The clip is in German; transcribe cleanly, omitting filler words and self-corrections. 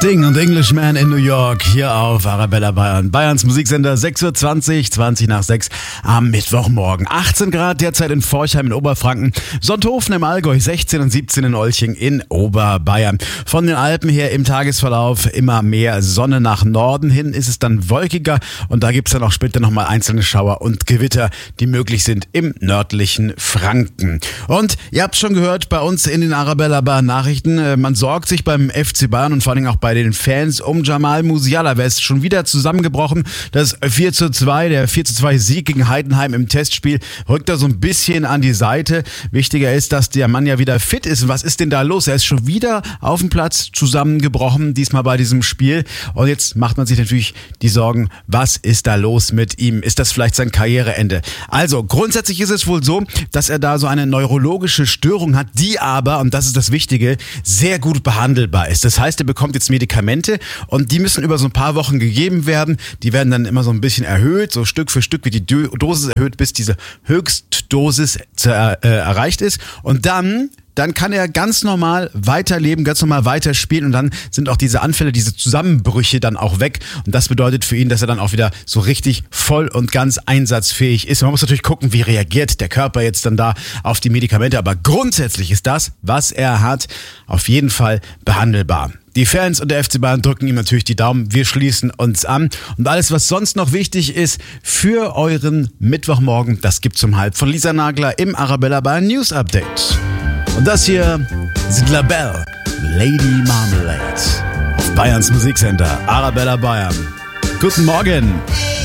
Sting und Englishman in New York hier auf Arabella Bayern. Bayerns Musiksender 6.20 Uhr, 20 nach 6 am Mittwochmorgen. 18 Grad derzeit in Forchheim in Oberfranken, Sonthofen im Allgäu, 16 und 17 in Olching in Oberbayern. Von den Alpen her im Tagesverlauf immer mehr Sonne nach Norden hin, ist es dann wolkiger und da gibt es dann auch später nochmal einzelne Schauer und Gewitter, die möglich sind im nördlichen Franken. Und ihr habt schon gehört bei uns in den Arabella Bayern Nachrichten, man sorgt sich beim FC Bayern und vor allem auch bei den Fans um Jamal Musiala. Wer ist schon wieder zusammengebrochen? Das 4:2, der 4:2 Sieg gegen Heidenheim im Testspiel rückt da so ein bisschen an die Seite. Wichtiger ist, dass der Mann ja wieder fit ist. Was ist denn da los? Er ist schon wieder auf dem Platz zusammengebrochen, diesmal bei diesem Spiel. Und jetzt macht man sich natürlich die Sorgen, was ist da los mit ihm? Ist das vielleicht sein Karriereende? Also grundsätzlich ist es wohl so, dass er da so eine neurologische Störung hat, die aber, und das ist das Wichtige, sehr gut behandelbar ist. Das heißt, er bekommt jetzt Medikamente und die müssen über so ein paar Wochen gegeben werden. Die werden dann immer so ein bisschen erhöht, so Stück für Stück wird die Dosis erhöht, bis diese Höchstdosis erreicht ist. Und dann kann er ganz normal weiterleben, ganz normal weiterspielen und dann sind auch diese Anfälle, diese Zusammenbrüche dann auch weg. Und das bedeutet für ihn, dass er dann auch wieder so richtig voll und ganz einsatzfähig ist. Man muss natürlich gucken, wie reagiert der Körper jetzt dann da auf die Medikamente. Aber grundsätzlich ist das, was er hat, auf jeden Fall behandelbar. Die Fans und der FC Bayern drücken ihm natürlich die Daumen. Wir schließen uns an. Und alles, was sonst noch wichtig ist für euren Mittwochmorgen, das gibt's um 12 von Lisa Nagler im Arabella Bayern News Update. Und das hier sind Labelle, Lady Marmalade auf Bayerns Musiksender Arabella Bayern. Guten Morgen!